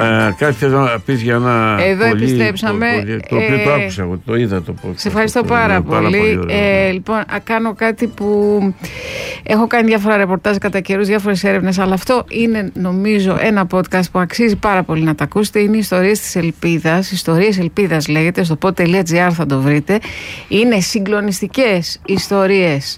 Κάτι θες να πεις για ένα. Εδώ επιστρέψαμε. Το οποίο το άκουσα εγώ, το είδα το podcast. Σε ευχαριστώ πάρα πολύ. Λοιπόν, κάνω κάτι που έχω κάνει διάφορα ρεπορτάζ κατά καιρούς, διάφορες έρευνες, αλλά αυτό είναι νομίζω ένα podcast που αξίζει πάρα πολύ να τα ακούσετε. Είναι οι ιστορίες της ελπίδας. Ιστορίες ελπίδας λέγεται, στο pod.gr θα το βρείτε. Είναι συγκλονιστικές ιστορίες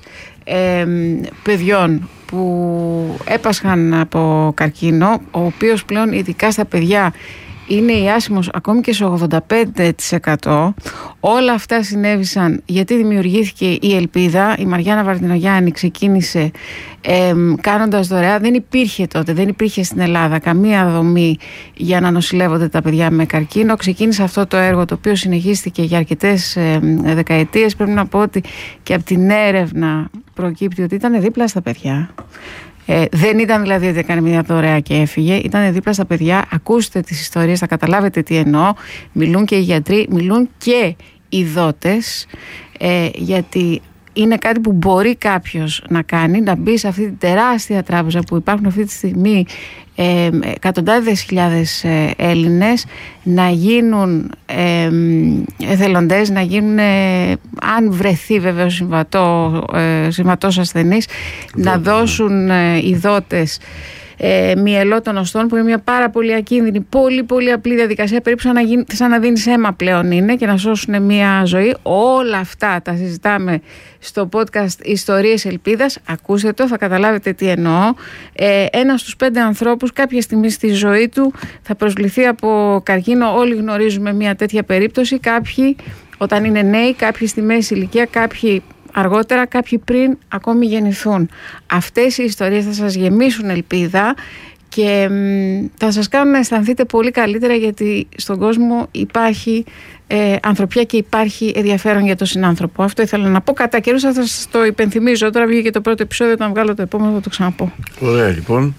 παιδιών που έπασχαν από καρκίνο, ο οποίος πλέον ειδικά στα παιδιά είναι ιάσιμος ακόμη και στο 85%. Όλα αυτά συνέβησαν γιατί δημιουργήθηκε η ελπίδα. Η Μαριάννα Βαρδινογιάννη ξεκίνησε κάνοντας δωρεά. Δεν υπήρχε τότε, δεν υπήρχε στην Ελλάδα καμία δομή για να νοσηλεύονται τα παιδιά με καρκίνο. Ξεκίνησε αυτό το έργο, το οποίο συνεχίστηκε για αρκετές δεκαετίες. Πρέπει να πω ότι και από την έρευνα προκύπτει ότι ήταν δίπλα στα παιδιά. Δεν ήταν δηλαδή ότι έκανε μια δωρεά και έφυγε. Ήταν δίπλα στα παιδιά. Ακούστε τις ιστορίες, θα καταλάβετε τι εννοώ. Μιλούν και οι γιατροί, μιλούν και οι δότες, γιατί είναι κάτι που μπορεί κάποιος να κάνει, να μπει σε αυτή την τεράστια τράπεζα που υπάρχουν αυτή τη στιγμή εκατοντάδες χιλιάδες Έλληνες, να γίνουν εθελοντές, να γίνουν, αν βρεθεί βέβαια συμβατός ασθενής, να δώσουν οι δότες μυελό των οστών, που είναι μια πάρα πολύ ακίνδυνη, πολύ απλή διαδικασία, περίπου σαν να δίνεις αίμα πλέον είναι, και να σώσουν μια ζωή. Όλα αυτά τα συζητάμε στο podcast Ιστορίες Ελπίδας. Ακούστε το, θα καταλάβετε τι εννοώ. Ένας στους 5 ανθρώπους κάποια στιγμή στη ζωή του θα προσβληθεί από καρκίνο. Όλοι γνωρίζουμε μια τέτοια περίπτωση. Κάποιοι όταν είναι νέοι, κάποιοι στη μέση ηλικία, κάποιοι αργότερα, κάποιοι πριν ακόμη γεννηθούν. Αυτές οι ιστορίες θα σας γεμίσουν ελπίδα και θα σας κάνουν να αισθανθείτε πολύ καλύτερα, γιατί στον κόσμο υπάρχει ανθρωπιά και υπάρχει ενδιαφέρον για τον συνάνθρωπο. Αυτό ήθελα να πω. Κατά καιρούς θα σας το υπενθυμίζω. Τώρα βγήκε το πρώτο επεισόδιο, όταν βγάλω το επόμενο θα το ξαναπώ. Ωραία, λοιπόν.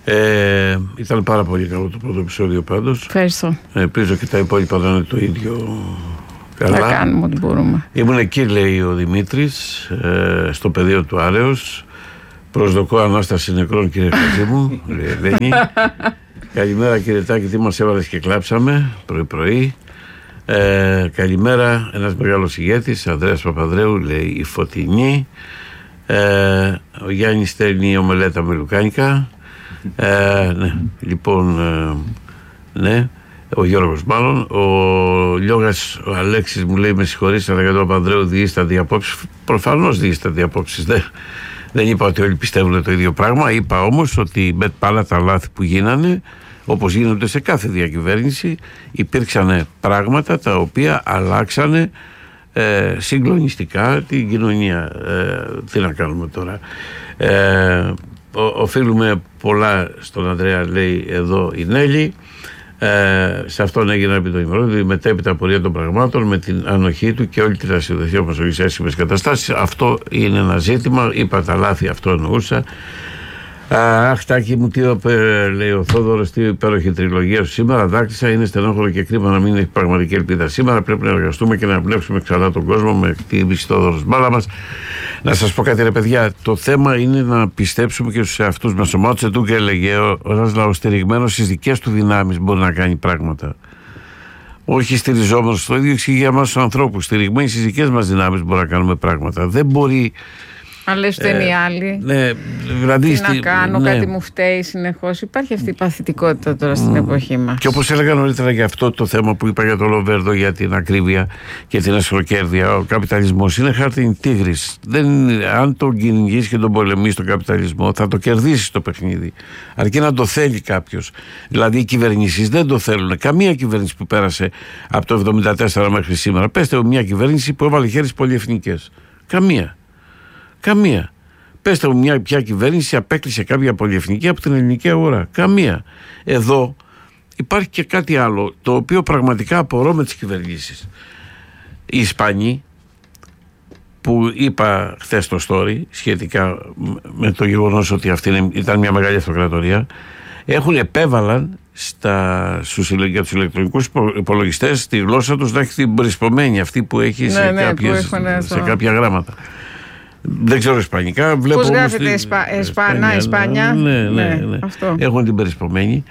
Ήταν πάρα πολύ καλό το πρώτο επεισόδιο πάντως. Ευχαριστώ. Ελπίζω και τα υπόλοιπα να είναι το ίδιο. Καλά. Θα κάνουμε ό,τι μπορούμε. Ήμουν εκεί, λέει ο Δημήτρης, στο πεδίο του Άρεως. Προσδοκώ Ανάσταση νεκρών, κύριε Χατζήμου. Καλημέρα, κύριε Τάκη, τι μας έβαλες και κλάψαμε πρωί-πρωί. Καλημέρα, ένας μεγάλος ηγέτης, Ανδρέας Παπανδρέου, λέει η Φωτεινή. Ο Γιάννης στέλνει ομελέτα με λουκάνικα. Ναι, λοιπόν, ναι. Ο Γιώργος μάλλον. Ο Λιώγας, ο Αλέξης μου λέει: με συγχωρείς, αλλά για τον Παπανδρέου διείστανται οι απόψεις. Προφανώς διείστανται οι απόψεις. Δεν είπα ότι όλοι πιστεύουν το ίδιο πράγμα. Είπα όμως ότι με πάρα τα λάθη που γίνανε, όπως γίνονται σε κάθε διακυβέρνηση, υπήρξαν πράγματα τα οποία αλλάξανε συγκλονιστικά την κοινωνία. Τι να κάνουμε τώρα. Οφείλουμε πολλά στον Ανδρέα, λέει εδώ η Νέλη. Σε αυτόν έγινε επί των ημερών, μετέπειτα πορεία των πραγμάτων, με την ανοχή του και όλη την ασυνδεσία μας σε άσχημες καταστάσεις. Αυτό είναι ένα ζήτημα. Είπα τα λάθη, αυτό εννοούσα. Αχ, Τάκη μου, τι λέει ο Θόδωρος, τι υπέροχη τριλογία σου σήμερα. Δάκτυσα, είναι στενόχωρο και κρίμα να μην έχει πραγματική ελπίδα. Σήμερα πρέπει να εργαστούμε και να εμπνεύσουμε ξανά τον κόσμο με τη Θόδωρος μπάλα μας. Να σας πω κάτι, ρε παιδιά, το θέμα είναι να πιστέψουμε και στους εαυτούς μας. Ο Μάο Τσεντούγκ έλεγε: ένας λαός στηριγμένος στις δικές του δυνάμεις μπορεί να κάνει πράγματα. Όχι στηριζόμενος στο ίδιο, εξηγεί για εμάς τους ανθρώπους. Στηριγμένοι στις δικές μας δυνάμεις μπορούμε να κάνουμε πράγματα. Δεν μπορεί. Αν λες ότι είναι οι άλλοι. Ναι, δηλαδή, τι να κάνω, κάτι μου φταίει συνεχώς. Υπάρχει αυτή η παθητικότητα τώρα στην εποχή μας. Και όπως έλεγα νωρίτερα για αυτό το θέμα που είπα για το Λοβέρδο, για την ακρίβεια και την ασχροκέρδεια, ο καπιταλισμός είναι χάρτινη τίγρης. Αν τον κυνηγείς και τον πολεμείς τον καπιταλισμό, θα το κερδίσεις το παιχνίδι. Αρκεί να το θέλει κάποιος. Δηλαδή οι κυβερνήσεις δεν το θέλουν. Καμία κυβέρνηση που πέρασε από το 1974 μέχρι σήμερα. Πέστε μια κυβέρνηση που έβαλε χέρι στις πολυεθνικές. Καμία. Πέστε μου ποια κυβέρνηση απέκλεισε κάποια πολυεθνική από την ελληνική αγορά. Καμία. Εδώ υπάρχει και κάτι άλλο, το οποίο πραγματικά απορώ με τις κυβερνήσεις. Οι Ισπανοί, που είπα χθες το story σχετικά με το γεγονός ότι αυτή ήταν μια μεγάλη αυτοκρατορία, επέβαλαν για τους ηλεκτρονικούς υπολογιστές τη γλώσσα τους να έχει την περισπομένη, αυτή που έχει σε κάποια γράμματα. Δεν ξέρω ισπανικά. Πώς γράφεται Ισπανιά. Ναι. Έχουν την περισπομένη.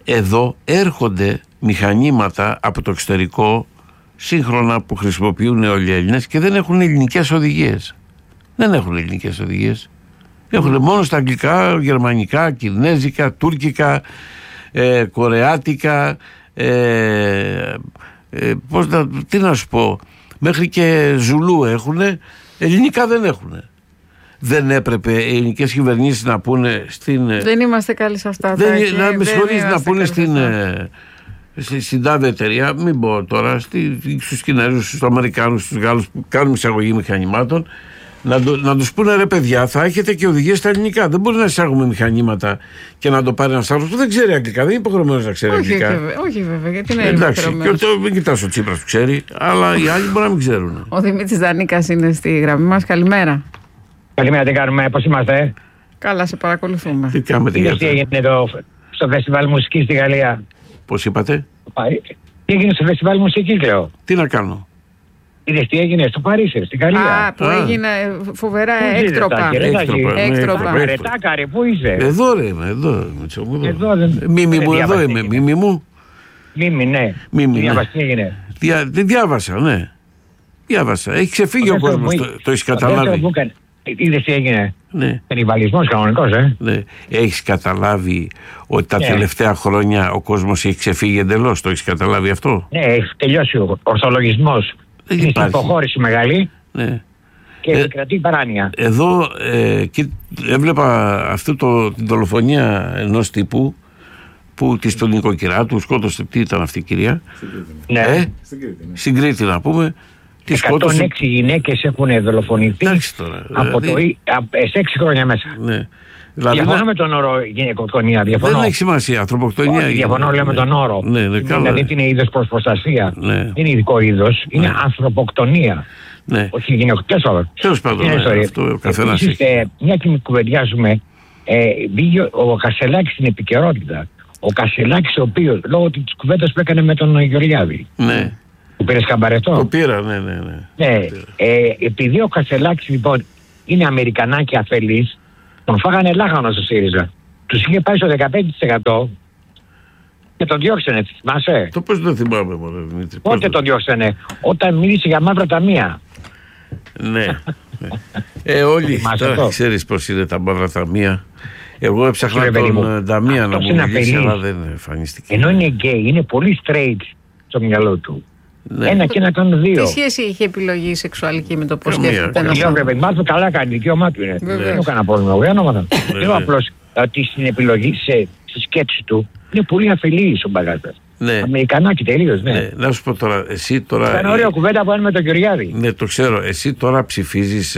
εδώ έρχονται μηχανήματα από το εξωτερικό σύγχρονα που χρησιμοποιούν όλοι οι Έλληνες και δεν έχουν ελληνικές οδηγίες. Δεν έχουν ελληνικές οδηγίες. Έχουν μόνο στα αγγλικά, γερμανικά, κινέζικα, τουρκικά, κορεάτικα, τι να σου πω, μέχρι και ζουλού έχουν, ελληνικά δεν έχουν. Δεν έπρεπε οι ελληνικές κυβερνήσεις να πούνε στην... Δεν είμαστε καλοί σε αυτά. Να πούνε στην τάδε εταιρεία, μην πω τώρα, στους Κινέζους, στους Αμερικάνους, στους Γάλλους που κάνουν εισαγωγή μηχανημάτων, να τους πούνε, ρε παιδιά, θα έχετε και οδηγίες στα ελληνικά. Δεν μπορεί να εισάγουμε μηχανήματα και να το πάρει ένας άνθρωπος που δεν ξέρει αγγλικά. Δεν είναι υποχρεωμένος να ξέρει αγγλικά. Όχι, βέβαια, γιατί είναι υποχρεωμένος. Και μην κοιτάς ο Τσίπρας που ξέρει, αλλά οι άλλοι μπορεί να μην ξέρουν. Ο Δημήτρης Δανίκας είναι στη γραμμή μας. Καλημέρα. Καλημέρα, τι κάνουμε, πώς είμαστε? Καλά, σε παρακολουθούμε. Τι κάνουμε, τι έγινε εδώ στο φεστιβάλ μουσικής στη Γαλλία? Πώς είπατε? Τι έγινε στο φεστιβάλ μουσικής, λέω? Τι να κάνω? Είδες τι έγινε στο Παρίσι, στην Γαλλία? Που έγινε φοβερά έκτροπα. Ρετάκαρε, πού είσαι? Εδώ ρε είμαι, εδώ. Μίμη μου, εδώ είμαι. Μίμη μου. Μίμη, ναι. Διάβασα, τι έγινε? Διάβασα, ναι. Διάβασα. Έχει ξεφύγει ο κόσμος, το έχεις καταλάβει? Είδες τι έγινε? Ναι. Κανιβαλισμός κανονικός, Ναι. Έχεις καταλάβει ότι τα τελευταία χρόνια ο κόσμος έχει ξεφύγει εντελώς? Το έχεις καταλάβει αυτό? Ναι, έχει τελειώσει ο ορθολογισμός. Είναι στην υποχώρηση μεγάλη. Ναι. Και επικρατεί παράνοια. Εδώ έβλεπα την δολοφονία ενός τύπου που στον νοικοκυρά του σκότωσε. Τι ήταν αυτή η κυρία? Ναι. Στην Κρήτη να πούμε. 106 γυναίκες έχουν δολοφονηθεί σε 6 χρόνια μέσα. Ναι. Διαφωνώ με τον όρο γυναικοκτονία. Δεν έχει σημασία. Ανθρωποκτονία. Διαφωνώ, λέμε τον όρο. Δηλαδή είναι είδος προς προστασία. Είναι ειδικό είδος. Είναι ανθρωποκτονία. Όχι γυναικοκτονία. Τέλος πάντων. Αυτό καθένας έχει. Μια και κουβεντιάζουμε, μπήκε ο Κασελάκης στην επικαιρότητα. Ο Κασελάκης, ο οποίος λόγω της κουβέντας που έκανε με τον Γεωργιάδη. Ναι. Που πήρε καμπαρετό. Το πήρα, ναι. Επειδή ο Κασελάκης λοιπόν είναι Αμερικανάκι αφελής, τον φάγανε λάχανο στο ΣΥΡΙΖΑ. Τους είχε πάει στο 15% και τον διώξανε, θυμάσαι? Το πώς δεν θυμάμαι, μωρέ Δημήτρη. Πότε τον διώξανε? Όταν μίλησε για μαύρα ταμεία. Ναι. Όλοι τώρα ξέρεις πώς είναι τα μαύρα ταμεία. Εγώ έψαχνα τον ταμεία να μου μιλήσει, αλλά δεν εμφανίστηκε. Ενώ είναι γκέι, είναι πολύ straight στο μυαλό του. Ναι. Ένα και να κάνουν δύο. Τι σχέση είχε επιλογή σεξουαλική με το πώς σκέφτεται ένα άνθρωπο? Μάθω καλά κάνει, δικαίωμά του είναι. Δεν έχω κανένα πρόβλημα. Λέω απλώς ότι στην επιλογή, στη σκέψη του, είναι πολύ αφελής ο Μπαγάτας. Ναι. Αμερικανάκι τελείως, ναι. Να σου πω τώρα, εσύ τώρα. Ήταν ωραία κουβέντα που έκανε με τον Γεωργιάδη. Ναι, το ξέρω. Εσύ τώρα ψηφίζεις,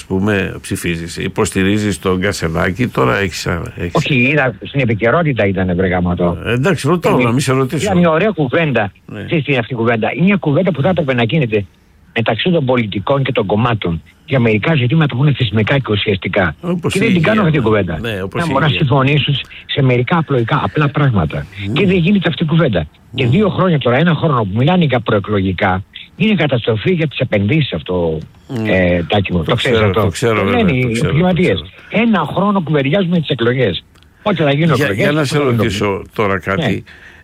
υποστηρίζεις τον Κασελάκη, τώρα έχεις. Όχι, είδα, στην επικαιρότητα ήταν βρε γαμώτο. Εντάξει, ρωτάω, να μην σε ρωτήσω. Ήταν μια ωραία κουβέντα. Τι είναι αυτή η κουβέντα? Είναι μια κουβέντα που θα έπρεπε να γίνεται μεταξύ των πολιτικών και των κομμάτων. Για μερικά ζητήματα που είναι θεσμικά και ουσιαστικά. Και δεν την κάνω αυτή την κουβέντα. Να μπορώ να συμφωνήσω σε μερικά απλά πράγματα. Και δεν γίνεται αυτή η κουβέντα. Και 2 χρόνια τώρα, 1 χρόνο που μιλάνε για προεκλογικά, είναι καταστροφή για τις επενδύσεις αυτό. Τάκη μου, το ξέρεις αυτό? Το ξέρω, λένε οι επιχειρηματίες. 1 χρόνο κουβεντιάζουμε τις εκλογές. Πότε θα γίνουν εκλογές? Για να σε ρωτήσω τώρα κάτι.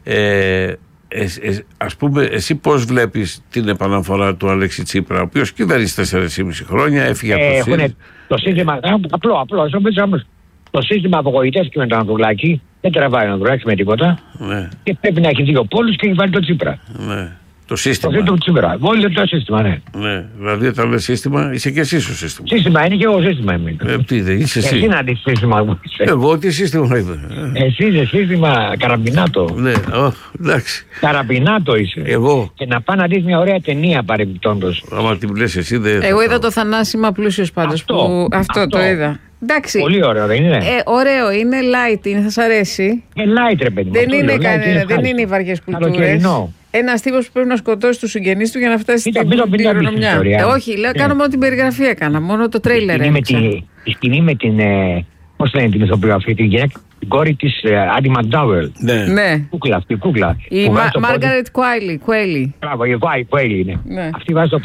Ας πούμε, εσύ πώς βλέπεις την επαναφορά του Αλέξη Τσίπρα, ο οποίος κυβέρνησε 4,5 χρόνια, έφυγε από το ΣΥΡΙΖΑ? Το σύστημα, απλό, το σύστημα απογοητεύτηκε και με τον Ανδρουλάκη, δεν τραβάει ο Ανδρουλάκης με τίποτα, και πρέπει να έχει 2 πόλους και έχει βάλει το Τσίπρα. Ναι. Το σύστημα. Το Τσίπρα. Όλοι το σύστημα, ναι. Ναι. Δηλαδή, όταν λες σύστημα, είσαι και εσύ στο σύστημα. Σύστημα είναι και εγώ σύστημα. Τι δεν είσαι εσύ? Εσύ να δεις σύστημα μου. Εγώ τι σύστημα είμαι? Εσύ είσαι σύστημα καραμπινάτο. Ναι, εντάξει. Καραμπινάτο είσαι. Εγώ. Και να πάει να δεις μια ωραία ταινία παρεμπιπτόντως. Άμα την λες εσύ δεν. Εγώ είδα το Θανάσιμα Πλούσιος πάντως. Αυτό το είδα. Εντάξει. Πολύ ωραίο, δεν είναι? Ωραίο, είναι light, θα σ' αρέσει. Light, ρε παιδί. Δεν είναι οι βαριές κουλτούρες. Ένας τύπος που πρέπει να σκοτώσει τους συγγενείς του για να φτάσει στην κληρονομιά. Όχι, λέω, κάνω μόνο την περιγραφή, έκανα. Μόνο το τρέιλερ έδειξα. Η σκηνή με την. Πώς λένε την ηθοποιό αυτή, την κόρη της Άντι Μακντάουελ. Ναι. Κούκλα. Η Μάργαρετ Κουέιλι. Μπράβο, η Κουέιλι είναι. Αυτή βάζει το πόδι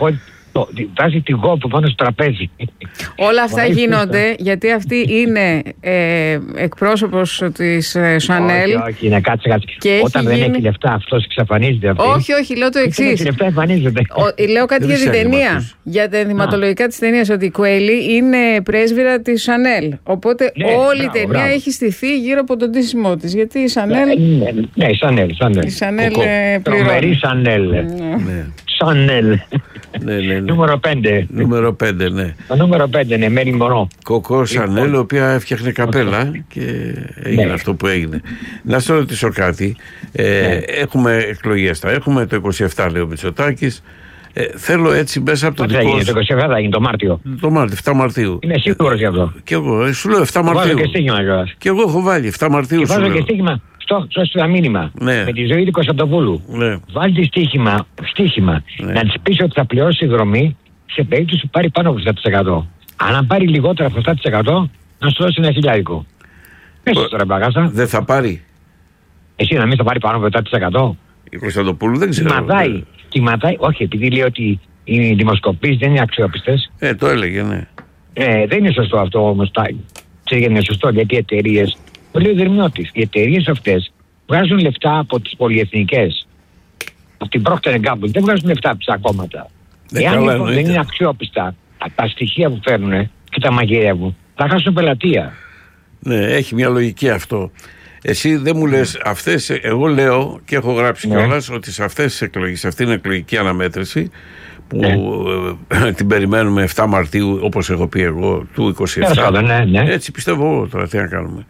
Βάζει τη γόπου πάνω στο τραπέζι. Όλα αυτά γίνονται γιατί αυτή είναι εκπρόσωπος της Chanel. Όχι, είναι κάτσε. Όταν δεν έχει λεφτά αυτός εξαφανίζεται. Όχι, λέω το εξής. Λεφτά εμφανίζεται. Λέω κάτι για την ταινία. Για τα ενδυματολογικά της ταινίας, ότι η Κουέλη είναι πρέσβυρα της Chanel. Οπότε όλη η ταινία έχει στηθεί γύρω από τον ντύσιμό της. Γιατί η Chanel. Ναι, η Chanel. Η Chanel πληρώνει. Chanel. Νούμερο 5. Νούμερο 5, ναι. Το νούμερο 5, ναι, Μέρι Μονρό. Κοκό Σανέλ, η οποία έφτιαχνε καπέλα και έγινε αυτό που έγινε. Να σε ρωτήσω κάτι. Έχουμε εκλογές. Έχουμε το 27, λέει ο Μητσοτάκης. Θέλω έτσι μέσα από το δικό σου. Το 27 θα γίνει το Μάρτιο. Το Μάρτιο, 7 Μαρτίου. Είναι σίγουρος γι' αυτό. Και εγώ, σου λέω 7 Μαρτίου. Βάζω και στίγμα κιόλας. Και εγώ έχω βάλει 7 Μαρτίου. Βάζω και στίγμα. Στο μήνυμα. Ναι. Με τη ζωή του Κωνσταντοπούλου. Ναι. Βάλει στοίχημα. Ναι. Να τη πει ότι θα πληρώσει δρομή σε περίπτωση που πάρει πάνω από 7%. Αν πάρει λιγότερο από 7%, να σου δώσει ένα χιλιάρικο. Πες τώρα, μπαγάσα. Δεν θα πάρει. Εσύ να μην θα πάρει πάνω από 7%. Η Κωνσταντοπούλου δεν ξέρω. Ματάει. Όχι, επειδή λέει ότι οι δημοσκοπήσεις δεν είναι αξιόπιστες. Το έλεγε, ναι. Δεν είναι σωστό αυτό όμως. Δεν είναι σωστό γιατί οι εταιρείες. Το λέει ο Δερμιώτης. Οι εταιρείες αυτές βγάζουν λεφτά από τις πολυεθνικές. Από την Procter & Gamble. Δεν βγάζουν λεφτά από τα κόμματα. Εάν λοιπόν δεν είναι αξιόπιστα τα στοιχεία που φέρνουν και τα μαγειρεύουν, θα χάσουν πελατεία. Ναι, έχει μια λογική αυτό. Εσύ δεν μου λες αυτές, εγώ λέω και έχω γράψει κιόλας ότι σε αυτές τις εκλογές, σε αυτήν την εκλογική αναμέτρηση που την περιμένουμε 7 Μαρτίου, όπως έχω πει εγώ, του 27. Έτσι πιστεύω εγώ τώρα, τι να κάνουμε.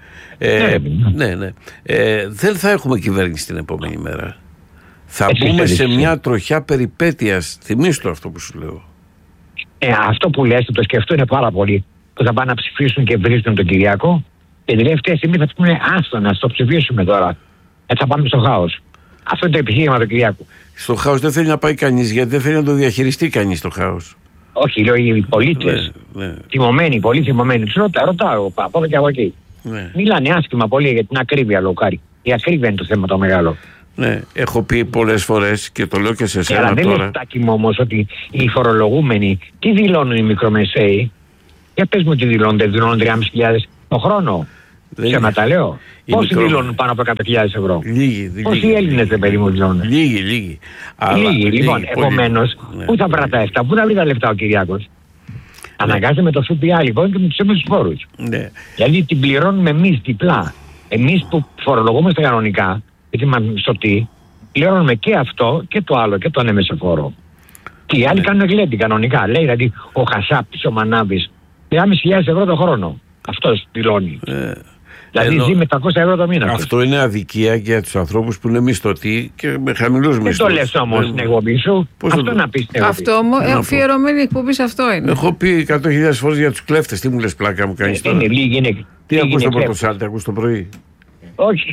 Δεν θα έχουμε κυβέρνηση την επόμενη μέρα. Θα μπούμε σε μια τροχιά περιπέτειας. Θυμήσου το αυτό που σου λέω. Αυτό που λες, το σκεφτούν πάρα πολύ. Που θα πάνε να ψηφίσουν και βρίσκουν τον Κυριάκο. Και την τελευταία στιγμή θα πούνε άστο να το ψηφίσουμε τώρα. Θα πάμε στο χάος. Αυτό είναι το επιχείρημα του Κυριάκου. Στο χάος δεν θέλει να πάει κανείς, γιατί δεν θέλει να το διαχειριστεί κανείς το χάος. Όχι, λέω οι πολίτες. Θυμωμένοι, πολύ θυμωμένοι. Τους ρωτάω από εδώ και από εκεί. Μιλάνε άσχημα πολύ για την ακρίβεια, λοκάρι. Η ακρίβεια είναι το θέμα το μεγάλο. Ναι, έχω πει πολλές φορές και το λέω και σε εσένα τώρα. Δεν είναι τάκι μου όμως ότι οι φορολογούμενοι, τι δηλώνουν οι μικρομεσαίοι. Για πες μου τι δηλώνουν, δεν δηλώνουν 3.500 το χρόνο. Ψέματα λέω. Πόσοι δηλώνουν πάνω από 100.000 ευρώ. Λίγοι. Πόσοι Έλληνες δεν παιδί μου δηλώνουν. Λίγοι. Λοιπόν, επομένως, πού θα βρει τα λεφτά, πού θα βρει τα λεφτά ο Κυριάκος. Αναγκάζεται με το ΦΠΑ λοιπόν και με τους έμεσους φόρους. Δηλαδή την πληρώνουμε εμείς διπλά. Εμείς που φορολογούμαστε κανονικά, γιατί μας μισθωτοί, πληρώνουμε και αυτό και το άλλο και τον έμεσο φόρο. Και οι άλλοι κάνουν γλέντι κανονικά. Λέει δηλαδή ο Χασάπης, ο Μανάβης, 3.500 ευρώ το χρόνο. Αυτός πληρώνει. Δηλαδή ζει με 300 ευρώ το μήνα. Αυτό είναι αδικία για τους ανθρώπους που είναι μισθωτοί και με χαμηλούς μισθούς. Δεν το λες όμως στην εκπομπή σου. Αυτό να πεις. Αυτό αφιερωμένη εκπομπή σε αυτό είναι. Έχω πει 100.000 φορές για τους κλέφτες. Τι μου λες πλάκα μου κάνεις τώρα. Είναι λίγοι. Τι ακούς το Πρωτοσάλτη, ακούς το πρωί. Όχι.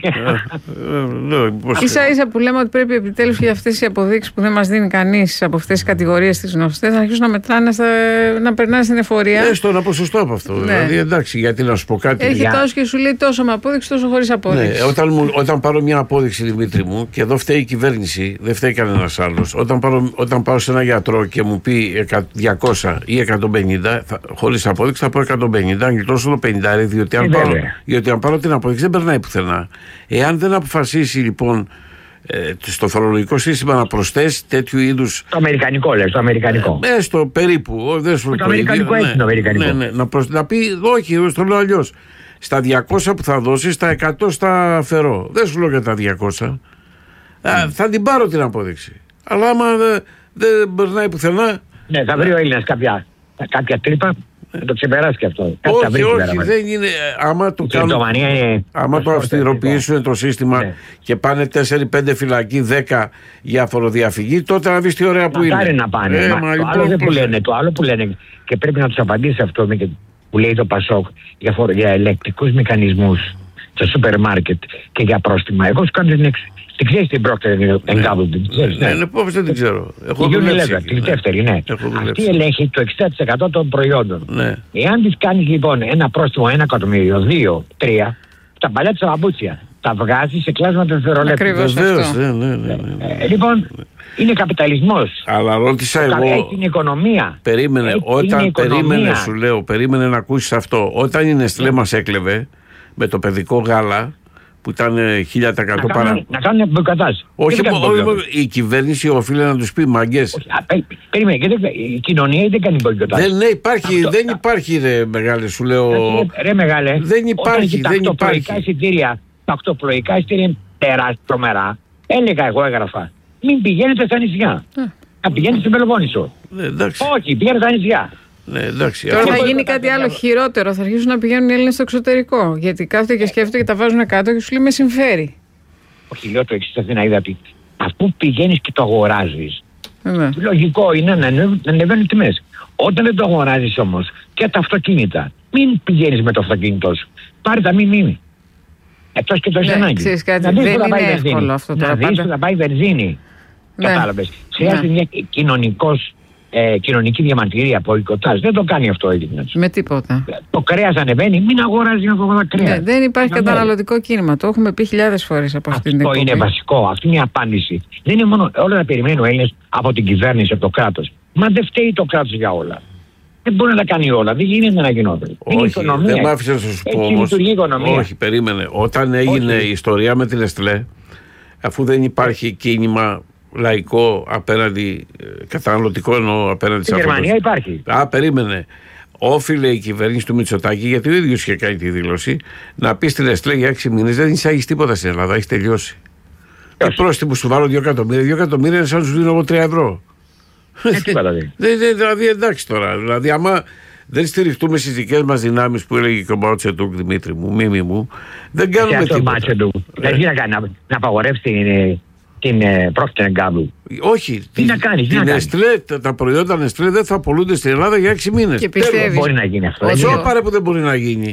Ίσα-ίσα που λέμε ότι πρέπει επιτέλους για αυτές οι αποδείξεις που δεν μας δίνει κανείς από αυτές τις κατηγορίες τις γνωστές να αρχίσουν να μετράνε, να περνάνε στην εφορία. Έστω ένα ποσοστό από αυτό. Δηλαδή εντάξει, γιατί να σου πω κάτι. Έχει τόσο και σου λέει τόσο με απόδειξη, τόσο χωρίς απόδειξη. Όταν πάρω μια απόδειξη, Δημήτρη μου, και εδώ φταίει η κυβέρνηση, δεν φταίει κανένας άλλος. Όταν πάω σε ένα γιατρό και μου πει 200 ή 150, χωρίς απόδειξη θα πω 150, αν γλιτώσω το 50, διότι αν πάρω την απόδειξη δεν περνάει πουθενά. Εάν δεν αποφασίσει λοιπόν στο φορολογικό σύστημα να προσθέσει τέτοιου είδους. Το αμερικανικό λες, το αμερικανικό. Στο περίπου. Δεν σου το αμερικανικό έχει το αμερικανικό. Να πει, όχι, στο λέω αλλιώς. Στα 200 που θα δώσει, στα 100 στα φερώ. Δεν σου λέω για τα 200. Θα την πάρω την απόδειξη. Αλλά άμα δεν περνάει πουθενά. Ναι, θα βρει ο Έλληνας κάποια τρύπα. Να το ξεπεράσει και αυτό. Όχι, δεν είναι. Άμα το αυστηροποιήσουν το σύστημα και πάνε 4-5 φυλακοί, 10 για φοροδιαφυγή, τότε να δεις τι ωραία που είναι. Μακάρι να πάνε. Το άλλο που λένε και πρέπει να τους απαντήσει αυτό που λέει το Πασόκ για ελεκτικούς μηχανισμούς στο σούπερ μάρκετ και για πρόστιμα. Εγώ σου κάνω την εξή. Την ξέρεις την Procter & Gamble? Ναι, πώς δεν την ξέρω. Έχω δουλέψει. Την δεύτερη, ναι. Αυτή ελέγχει το 60% των προϊόντων. Εάν της κάνεις λοιπόν ένα πρόστιμο 1 εκατομμύριο, 2, 3, τα παλιά της παπούτσια, τα βγάζει σε κλάσματα δευτερολέπτου. Βεβαίως, ναι. Λοιπόν, είναι καπιταλισμός. Αλλά ρώτησα εγώ. Έχει την οικονομία. Περίμενε, σου λέω, περίμενε να ακούσεις αυτό. Όταν η Νεστλέ μας έκλεβε με το παιδικό γάλα που ήταν 1000% παρά. Να κάνουν μποϊκοτάζ. Όχι, η κυβέρνηση οφείλει να τους πει μαγκές. Περίμενε, η κοινωνία δεν κάνει μποϊκοτάζ. Δεν υπάρχει ρε μεγάλε, σου λέω. Ρε μεγάλε, δεν υπάρχει. Τα ακτοπλοϊκά εισιτήρια είναι τεράστια, τρομερά. Έλεγα εγώ, έγραφα. Μην πηγαίνετε στα νησιά. Να πηγαίνετε στην Πελοπόννησο. Όχι, πηγαίνετε στα νησιά. Ναι, εντάξει. Τώρα θα γίνει κάτι άλλο χειρότερο. Θα αρχίσουν να πηγαίνουν οι Έλληνες στο εξωτερικό. Γιατί κάθονται και σκέφτονται και τα βάζουν κάτω και σου λέει με συμφέρει. Όχι, λέω το εξής, να είδα ότι αφού πηγαίνεις και το αγοράζεις, λογικό είναι να ανεβαίνουν τιμές. Όταν δεν το αγοράζεις όμως και τα αυτοκίνητα, μην πηγαίνεις με το αυτοκίνητό σου. Πάρε τα μη. Εκτός και το έχει ανάγκη. Ξέρεις κάτι, δεν είναι εύκολο αυτό τώρα. Να δεις που θα πάει βενζίνη. Κατάλαβες. Χρειάζεται μια κοινωνική διαμαρτυρία, μποϊκοτάζ. Δεν το κάνει αυτό ο Έλληνας. Με τίποτα. Το κρέας ανεβαίνει, μην αγοράζει αυτό το κρέας. Δεν υπάρχει καταναλωτικό κίνημα. Το έχουμε πει χιλιάδες φορές από αυτήν την εκπομπή. Αυτό είναι βασικό. Αυτή είναι η απάντηση. Δεν είναι μόνο όλα να περιμένουν οι Έλληνες από την κυβέρνηση, από το κράτος. Μα δεν φταίει το κράτος για όλα. Δεν μπορεί να τα κάνει όλα. Δεν γίνεται να γινόταν. Όχι, δεν μ' άφησες να σου πω όμως. Όχι, περίμενε. Όταν έγινε η ιστορία με την Νεστλέ, αφού δεν υπάρχει κίνημα λαϊκό απέναντι, καταναλωτικό εννοώ απέναντι σε αυτό. Στην Γερμανία υπάρχει. Περίμενε. Όφιλε η κυβέρνηση του Μητσοτάκη, γιατί ο ίδιος είχε κάνει τη δήλωση, να πει στην Νεστλέ για 6 μήνες δεν εισάγεις τίποτα στην Ελλάδα, έχει τελειώσει. Και πρόστιμο σου βάλω 2 εκατομμύρια. 2 εκατομμύρια είναι σαν να σου δίνω εγώ 3 ευρώ. Δηλαδή εντάξει τώρα. Δηλαδή, άμα δεν στηριχτούμε στις δικές μας δυνάμεις που έλεγε και ο Μάο Τσεντούκ, Δημήτρη μου, Μίμη μου, δεν κάνουμε τίποτα. Δεν να απαγορεύσει την Procter & Gamble. Όχι. Τι να κάνεις, τα προϊόντα Νεστλέ δεν θα απολούνται στην Ελλάδα για 6 μήνες. Και πιστεύεις. Δεν μπορεί να γίνει αυτό. Σώπα που δεν μπορεί να γίνει.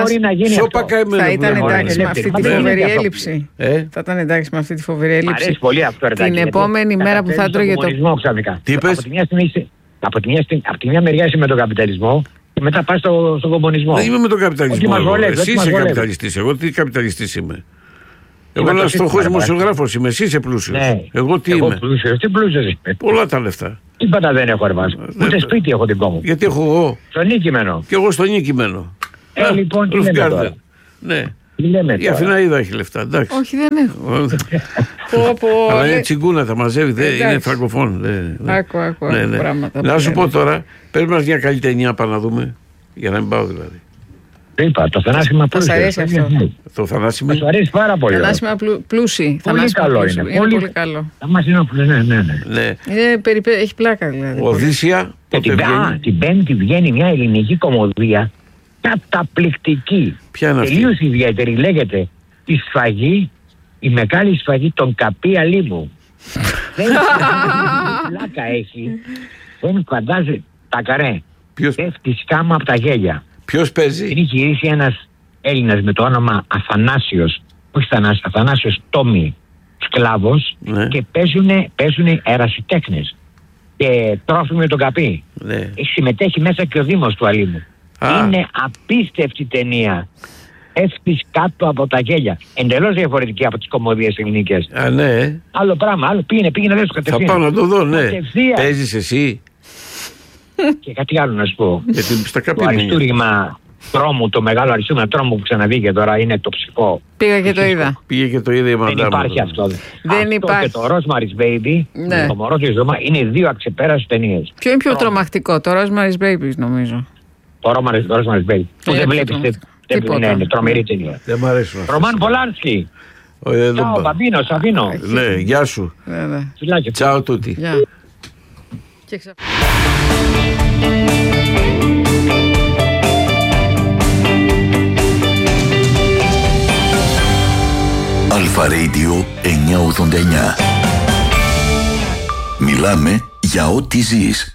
Θα ήταν εντάξει με αυτή τη φοβερή έλλειψη. Θα ήταν εντάξει με αυτή τη φοβερή έλλειψη. Αρέσει πολύ αυτό. Την επόμενη μέρα που θα έτρωγε το. Τι είπες? Από τη μια μεριά είσαι με τον καπιταλισμό και μετά πας στον κομμουνισμό. Δεν είμαι με τον καπιταλισμό. Εσύ είσαι καπιταλιστής. Εγώ τι καπιταλιστής είμαι? Εγώ ένα φτωχός δημοσιογράφος είμαι, εσύ είσαι πλούσιος. Ναι. Εγώ τι είμαι? Τι πλούσιος είμαι? Πολλά τα λεφτά. Τίποτα δεν έχω αρμάσει. Ούτε σπίτι έχω δικό μου. Γιατί έχω εγώ? Στο Νίκη μένω. Και εγώ στο Νίκη μένω. Λοιπόν, τι λέμε τώρα? Ναι. Η Αθηναίδα έχει λεφτά, εντάξει. Όχι, δεν έχω. Αλλά είναι τσιγκούνα, τα μαζεύει, είναι φραγκοφόν. Άκου πράγματα. Να σου πω τώρα, παίρνει μας μια καλή ταινία πάνω να δούμε, για να μην πάω δηλαδή. Είπα, το Θανάσιμα Πλούσι. Θα αρέσει αυτό. Το Θανάσιμα. Σου αρέσει πάρα πολύ. Θανάσιμα Πλούσι. Πολύ καλό είναι. Πολύ καλό. Ναι. Έχει πλάκα δηλαδή. Οδύσσια. Την Πέμπτη βγαίνει μια ελληνική κομμωδία καταπληκτική. Ποια είναι αυτή? Τελείως ιδιαίτερη. Λέγεται η σφαγή, η μεγάλη σφαγή των Καπία Λίμου. Δεν πλάκα έχει. Δεν φαντάζει τα καρέ. Πέφτει σκάμα από τα γέλια. Ποιος παίζει? Είναι γυρίσει ένας Έλληνας με το όνομα Αθανάσιος, όχι Αθανάσιος Τόμι, σκλάβος, και παίζουν ερασιτέχνες και τρόφιμο με τον Καπί. Συμμετέχει μέσα και ο Δήμος του Αλήμου. Είναι απίστευτη ταινία. Έφτεις κάτω από τα γέλια. Εντελώς διαφορετική από τις κομμωδίες ελληνικές. Ναι. Άλλο πράγμα, άλλο πήγαινε να δεις κατευθείαν. Θα πάω να το δω, ναι. Παίζεις εσύ? Και κάτι άλλο να σου πω. Το αριστούργημα τρόμου, το μεγάλο αριστούργημα τρόμου που ξαναβγήκε τώρα είναι το ψυχό. Πήγα και το είδα. Η μαντάμα. Δεν υπάρχει αυτό. Δεν υπάρχει. Και το Rosemary's Baby, το μωρό της Ζωμά, είναι δύο αξεπέραστες ταινίες. Ποιο είναι πιο τρομακτικό, το Rosemary's Baby νομίζω? Το Rosemary's Baby. Που δεν βλέπεις. Είναι τρομερή ταινία. Δεν μ' αρέσουν. Ρωμάν Πολάνσκι. Τσάο, Μπαμπίνο, Σαβίνο. Ναι, γεια σου. Τσάο τούτη. Αλφα Radio 989. Μιλάμε για ό,τι ζεις.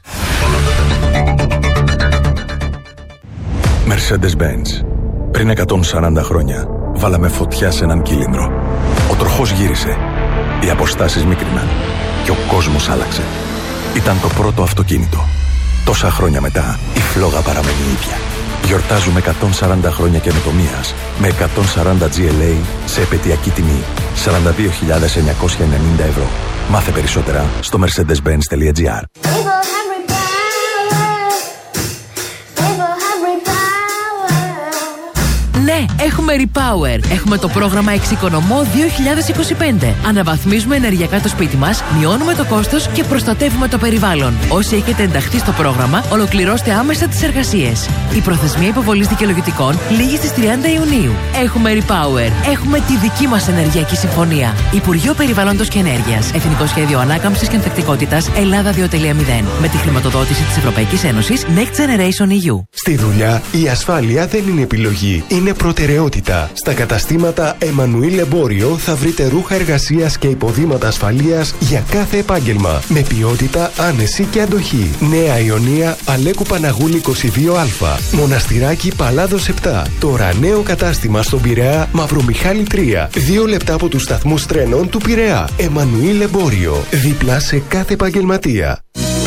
Mercedes-Benz. Πριν 140 χρόνια βάλαμε φωτιά σε έναν κύλινδρο. Ο τροχός γύρισε. Οι αποστάσεις μίκριναν. Και ο κόσμος άλλαξε. Ήταν το πρώτο αυτοκίνητο. Τόσα χρόνια μετά η φλόγα παραμένει ίδια. Γιορτάζουμε 140 χρόνια καινοτομίας με 140 GLA σε επαιτειακή τιμή. 42.990 ευρώ. Μάθε περισσότερα στο mercedes-benz.gr. Ναι, έχουμε Repower. Έχουμε το πρόγραμμα Εξοικονομώ 2025. Αναβαθμίζουμε ενεργειακά το σπίτι μας, μειώνουμε το κόστος και προστατεύουμε το περιβάλλον. Όσοι έχετε ενταχθεί στο πρόγραμμα, ολοκληρώστε άμεσα τις εργασίες. Η προθεσμία υποβολής δικαιολογητικών λήγει στις 30 Ιουνίου. Έχουμε Repower. Έχουμε τη δική μας ενεργειακή συμφωνία. Υπουργείο Περιβάλλοντος και Ενέργειας. Εθνικό Σχέδιο Ανάκαμψης και Ανθεκτικότητας Ελλάδα 2.0. Με τη χρηματοδότηση της Ευρωπαϊκής Ένωσης Next Generation EU. Στη δουλειά, η ασφάλεια δεν είναι επιλογή. Είναι προτεραιότητα. Στα καταστήματα Εμμανουήλ Εμπόριο θα βρείτε ρούχα εργασίας και υποδήματα ασφαλείας για κάθε επάγγελμα. Με ποιότητα, άνεση και αντοχή. Νέα Ιωνία, Αλέκου Παναγούλη 22Α. Μοναστηράκι Παλάδος 7. Τώρα νέο κατάστημα στον Πειραιά, Μαυρομιχάλη 3. 2 λεπτά από τους σταθμούς τρένων του Πειραιά. Εμμανουήλ Εμπόριο. Δίπλα σε κάθε επαγγελματία.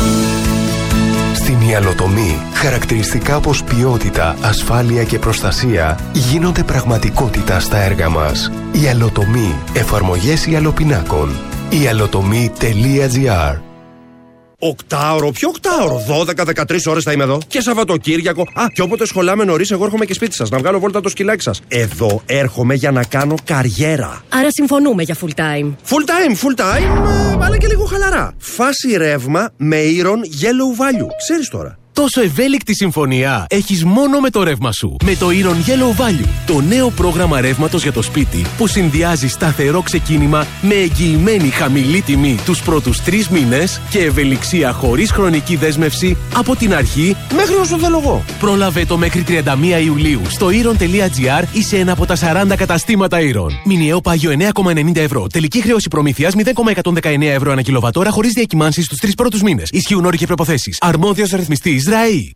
Στην ιαλοτομή, χαρακτηριστικά όπως ποιότητα, ασφάλεια και προστασία γίνονται πραγματικότητα στα έργα μας. Ιαλοτομή. Εφαρμογές ιαλοπινάκων. ιαλοτομή.gr. Οκτάωρο, ποιο οκτάωρο? 12-13 ώρες θα είμαι εδώ. Και Σαββατοκύριακο. Και όποτε σχολάμε νωρίς, εγώ έρχομαι και σπίτι σας να βγάλω βόλτα το σκυλάκι σας. Εδώ έρχομαι για να κάνω καριέρα. Άρα συμφωνούμε για full time. Full time, αλλά και λίγο χαλαρά. Φάση ρεύμα με Iron Yellow Value. Ξέρεις τώρα. Τόσο ευέλικτη συμφωνία έχεις μόνο με το ρεύμα σου. Με το Iron Yellow Value, το νέο πρόγραμμα ρεύματος για το σπίτι που συνδυάζει σταθερό ξεκίνημα με εγγυημένη χαμηλή τιμή τους πρώτους 3 μήνες και ευελιξία χωρίς χρονική δέσμευση από την αρχή μέχρι όσο θέλω εγώ. Πρόλαβε το μέχρι 31 Ιουλίου στο iron.gr ή σε ένα από τα 40 καταστήματα Iron. Μηνιαίο πάγιο 9,90 ευρώ. Τελική χρέωση προμήθειας 0,119 ευρώ ανά κιλοβατόρα χωρίς διακυμάνσεις στους 3 πρώτους μήνες. Ισχύουν όροι και προϋποθέσεις. Αρμόδιος ρυθμιστής ΡΑΗ.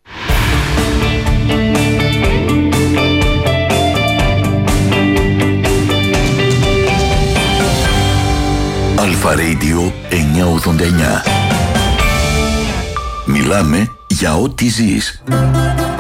Αλφα Radio 989. Μιλάμε για ό,τι ζεις.